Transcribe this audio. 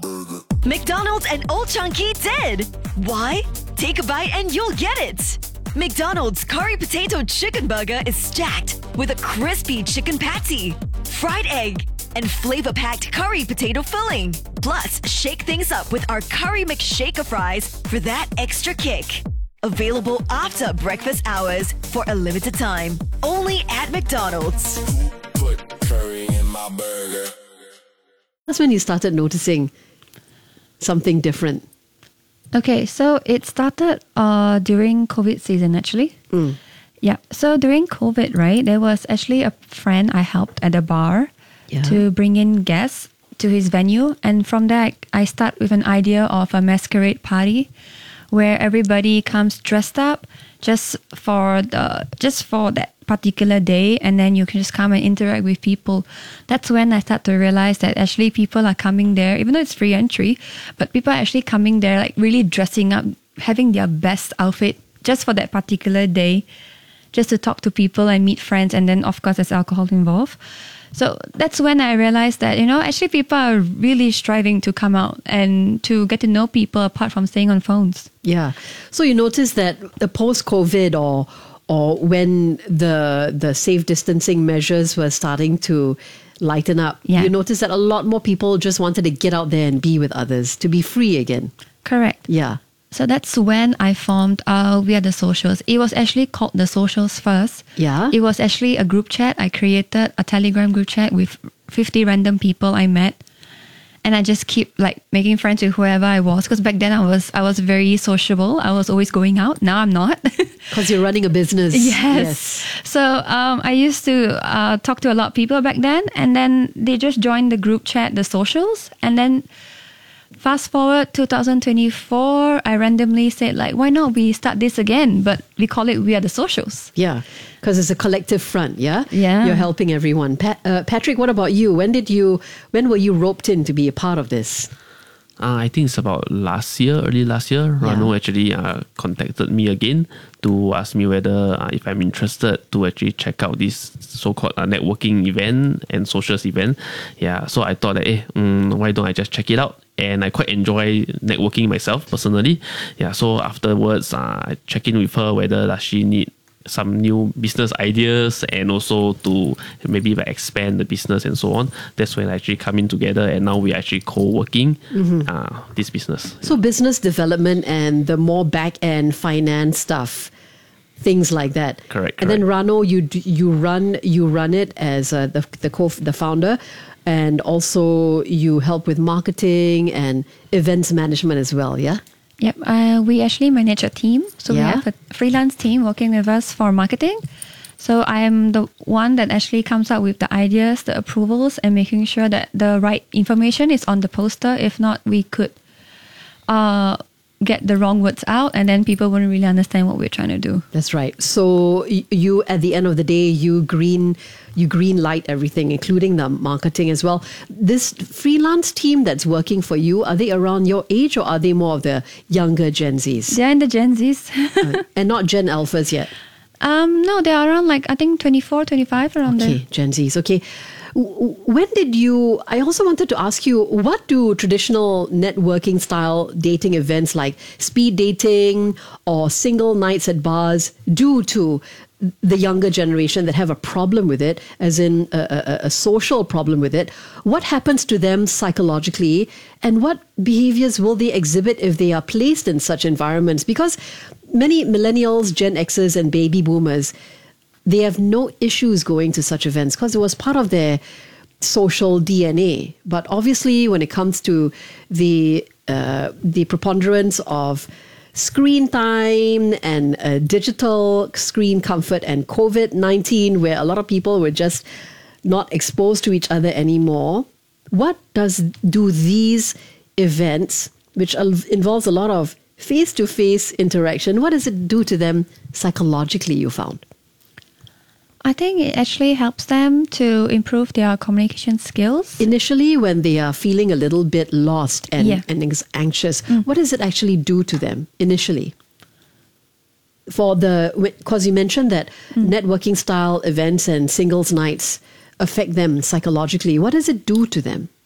McDonald's and Old Chunky did. Why? Take a bite and you'll get it. McDonald's Curry Potato Chicken Burger is stacked with a crispy chicken patty, fried egg, and flavor-packed curry potato filling. Plus, shake things up with our Curry McShaker fries for that extra kick. Available after breakfast hours for a limited time. Only at McDonald's. Put curry in my burger. That's when you started noticing something different. Okay, so it started during COVID season actually. Yeah, so during COVID, right, there was actually a friend I helped at a bar to bring in guests to his venue. And from there, I start with an idea of a masquerade party where everybody comes dressed up just for that particular day, and then you can just come and interact with people. That's when I start to realize that actually people are coming there, even though it's free entry, but people are actually coming there like really dressing up, having their best outfit just for that particular day, just to talk to people and meet friends, and then of course there's alcohol involved. So that's when I realized that, actually people are really striving to come out and to get to know people apart from staying on phones. Yeah. So you notice that the post-COVID or when the safe distancing measures were starting to lighten up, you notice that a lot more people just wanted to get out there and be with others, to be free again. Correct. Yeah. So that's when I formed We Are The Socials. It was actually called The Socials first. Yeah. It was actually a group chat. I created a Telegram group chat with 50 random people I met. And I just keep making friends with whoever I was. Because back then I was very sociable. I was always going out. Now I'm not. Because you're running a business. Yes. So I used to talk to a lot of people back then. And then they just joined the group chat, The Socials. And then fast forward 2024, I randomly said, why not we start this again? But we call it We Are The Socials. Yeah, because it's a collective front, yeah? Yeah. You're helping everyone. Patrick, what about you? When were you roped in to be a part of this? I think it's about early last year. Rano actually contacted me again to ask me whether if I'm interested to actually check out this so-called networking event and socials event. Yeah, so I thought that, why don't I just check it out? And I quite enjoy networking myself personally. Yeah, so afterwards, I check in with her whether does she need some new business ideas and also to maybe expand the business and so on. That's when I actually come in together, and now we're actually co-working this business. So business development and the more back-end finance stuff, things like that. Correct. And then Rano, you run it as the founder, and also you help with marketing and events management as well, yeah? Yep, we actually manage a team. So we have a freelance team working with us for marketing. So I am the one that actually comes up with the ideas, the approvals, and making sure that the right information is on the poster. If not, we could get the wrong words out, and then people wouldn't really understand what we're trying to do. That's right. So you, at the end of the day, you green light everything, including the marketing as well. This freelance team that's working for you, are they around your age, or are they more of the younger Gen Zs? They're in the Gen Zs. And not Gen Alphas yet? No, they're around I think 24, 25 around there. Okay, Gen Zs. Okay. When did you, I also wanted to ask you, what do traditional networking style dating events like speed dating or single nights at bars do to the younger generation that have a problem with it, as in a social problem with it? What happens to them psychologically, and what behaviors will they exhibit if they are placed in such environments? Because many millennials, Gen Xers and baby boomers, they have no issues going to such events because it was part of their social DNA. But obviously, when it comes to the preponderance of screen time and digital screen comfort and COVID-19, where a lot of people were just not exposed to each other anymore, what do these events, which involves a lot of face-to-face interaction, what does it do to them psychologically, you found? I think it actually helps them to improve their communication skills. Initially, when they are feeling a little bit lost and anxious, what does it actually do to them initially? Because you mentioned that networking style events and singles nights affect them psychologically. What does it do to them?